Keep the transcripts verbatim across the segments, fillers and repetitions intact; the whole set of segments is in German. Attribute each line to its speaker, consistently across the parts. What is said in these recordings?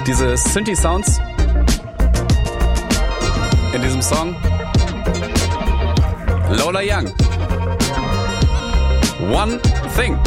Speaker 1: Diese Synthi-Sounds in diesem Song. Lola Young. One Thing.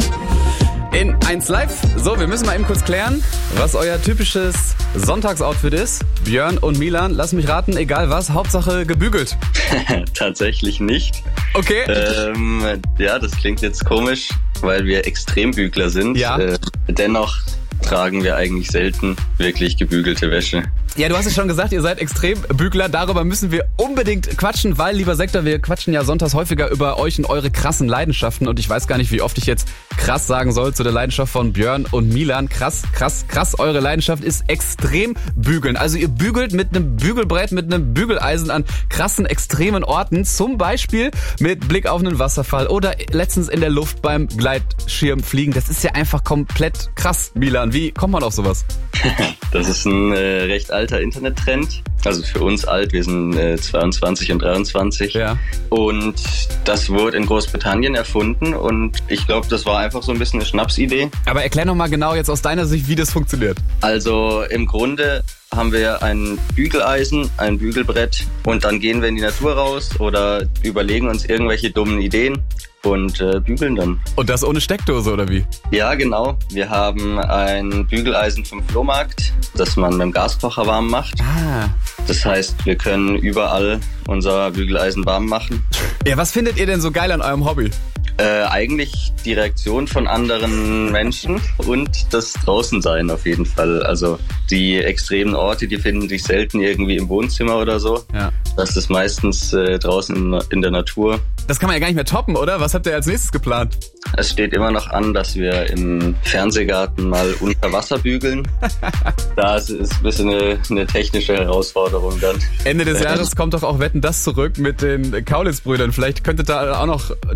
Speaker 1: In eins Live. So, wir müssen mal eben kurz klären, was euer typisches Sonntagsoutfit ist. Björn und Milan, lass mich raten, egal was, Hauptsache gebügelt.
Speaker 2: Tatsächlich nicht.
Speaker 1: Okay.
Speaker 2: Ähm, ja, das klingt jetzt komisch, weil wir Extrembügler sind.
Speaker 1: Ja.
Speaker 2: Äh, dennoch tragen wir eigentlich selten wirklich gebügelte Wäsche.
Speaker 1: Ja, du hast es schon gesagt, ihr seid Extrembügler. Darüber müssen wir unbedingt quatschen, weil, lieber Sektor, wir quatschen ja sonntags häufiger über euch und eure krassen Leidenschaften. Und ich weiß gar nicht, wie oft ich jetzt krass sagen soll zu der Leidenschaft von Björn und Milan. Krass, krass, krass. Eure Leidenschaft ist extrem bügeln. Also ihr bügelt mit einem Bügelbrett, mit einem Bügeleisen an krassen, extremen Orten. Zum Beispiel mit Blick auf einen Wasserfall oder letztens in der Luft beim Gleitschirmfliegen. Das ist ja einfach komplett krass, Milan. Wie kommt man auf sowas?
Speaker 2: Das ist ein äh, recht alter Internettrend. Also für uns alt, wir sind äh, zweiundzwanzig und dreiundzwanzig.
Speaker 1: Ja.
Speaker 2: Und das wurde in Großbritannien erfunden und ich glaube, das war einfach so ein bisschen eine Schnapsidee.
Speaker 1: Aber erklär noch mal genau jetzt aus deiner Sicht, wie das funktioniert.
Speaker 2: Also im Grunde haben wir ein Bügeleisen, ein Bügelbrett und dann gehen wir in die Natur raus oder überlegen uns irgendwelche dummen Ideen und äh, bügeln dann.
Speaker 1: Und das ohne Steckdose, oder wie?
Speaker 2: Ja, genau. Wir haben ein Bügeleisen vom Flohmarkt, das man mit dem Gaskocher warm macht.
Speaker 1: Ah.
Speaker 2: Das heißt, wir können überall unser Bügeleisen warm machen.
Speaker 1: Ja, was findet ihr denn so geil an eurem Hobby?
Speaker 2: Äh, eigentlich die Reaktion von anderen Menschen und das Draußensein auf jeden Fall. Also die extremen Orte, die finden sich selten irgendwie im Wohnzimmer oder so.
Speaker 1: Ja.
Speaker 2: Das ist meistens äh, draußen in, in der Natur.
Speaker 1: Das kann man ja gar nicht mehr toppen, oder? Was habt ihr als nächstes geplant?
Speaker 2: Es steht immer noch an, dass wir im Fernsehgarten mal unter Wasser bügeln. Da ist es ein bisschen eine, eine technische Herausforderung dann.
Speaker 1: Ende des Jahres kommt doch auch Wetten, das zurück mit den Kaulitz-Brüdern. Vielleicht könntet ihr da auch noch